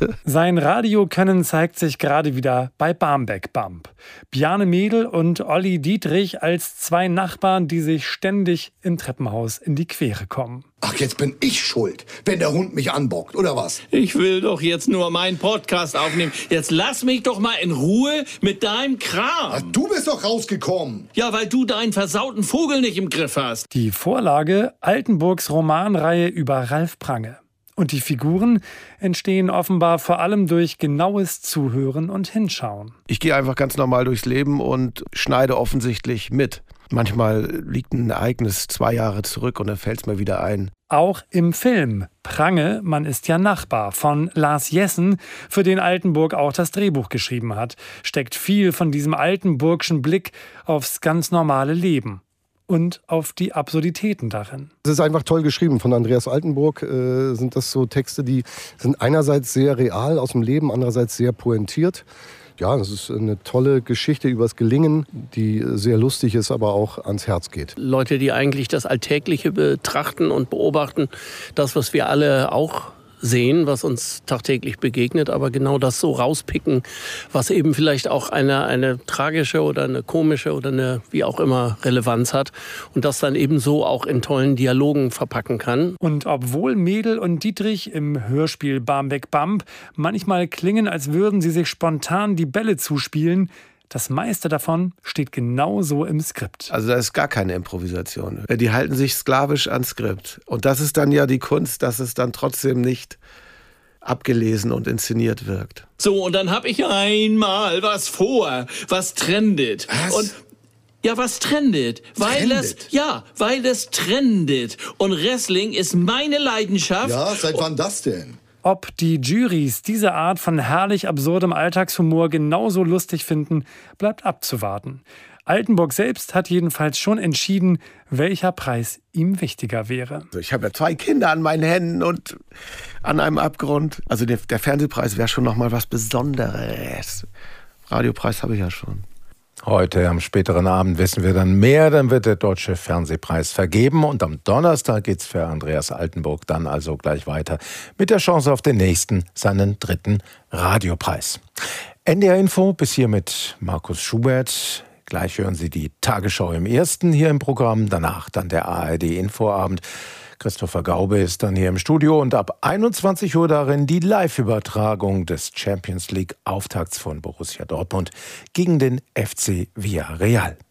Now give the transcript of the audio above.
Sein Radiokönnen zeigt sich gerade wieder bei Barmbek Bump. Bjarne Mädel und Olli Dietrich als zwei Nachbarn, die sich ständig im Treppenhaus in die Quere kommen. Ach, jetzt bin ich schuld, wenn der Hund mich anbockt, oder was? Ich will doch jetzt nur meinen Podcast aufnehmen. Jetzt lass mich doch mal in Ruhe mit deinem Kram. Ach, du bist doch rausgekommen. Ja, weil du deinen versauten Vogel nicht im Griff hast. Die Vorlage Altenburgs Romanreihe über Ralf Prange. Und die Figuren entstehen offenbar vor allem durch genaues Zuhören und Hinschauen. Ich gehe einfach ganz normal durchs Leben und schneide offensichtlich mit. Manchmal liegt ein Ereignis 2 Jahre zurück und dann fällt es mir wieder ein. Auch im Film Prange, man ist ja Nachbar von Lars Jessen, für den Altenburg auch das Drehbuch geschrieben hat, steckt viel von diesem altenburgschen Blick aufs ganz normale Leben und auf die Absurditäten darin. Es ist einfach toll geschrieben. Von Andreas Altenburg sind das so Texte, die sind einerseits sehr real aus dem Leben, andererseits sehr pointiert. Ja, das ist eine tolle Geschichte übers Gelingen, die sehr lustig ist, aber auch ans Herz geht. Leute, die eigentlich das Alltägliche betrachten und beobachten, das, was wir alle auch sehen, was uns tagtäglich begegnet, aber genau das so rauspicken, was eben vielleicht auch eine tragische oder eine komische oder eine wie auch immer Relevanz hat und das dann eben so auch in tollen Dialogen verpacken kann. Und obwohl Mädel und Dietrich im Hörspiel Barmbek Bump manchmal klingen, als würden sie sich spontan die Bälle zuspielen, das meiste davon steht genauso im Skript. Also da ist gar keine Improvisation. Die halten sich sklavisch ans Skript. Und das ist dann ja die Kunst, dass es dann trotzdem nicht abgelesen und inszeniert wirkt. So, und dann hab ich einmal was vor, was trendet. Was? Und ja, was trendet? Weil es trendet. Und Wrestling ist meine Leidenschaft. Ja, seit wann das denn? Ob die Jurys diese Art von herrlich absurdem Alltagshumor genauso lustig finden, bleibt abzuwarten. Altenburg selbst hat jedenfalls schon entschieden, welcher Preis ihm wichtiger wäre. Also ich habe ja 2 Kinder an meinen Händen und an einem Abgrund. Also der Fernsehpreis wäre schon noch mal was Besonderes. Radiopreis habe ich ja schon. Heute am späteren Abend wissen wir dann mehr, dann wird der Deutsche Fernsehpreis vergeben und am Donnerstag geht's für Andreas Altenburg dann also gleich weiter mit der Chance auf den nächsten, seinen 3. Radiopreis. NDR Info bis hier mit Markus Schubert. Gleich hören Sie die Tagesschau im Ersten hier im Programm, danach dann der ARD Infoabend. Christopher Gaube ist dann hier im Studio und ab 21 Uhr darin die Live-Übertragung des Champions League-Auftakts von Borussia Dortmund gegen den FC Villarreal.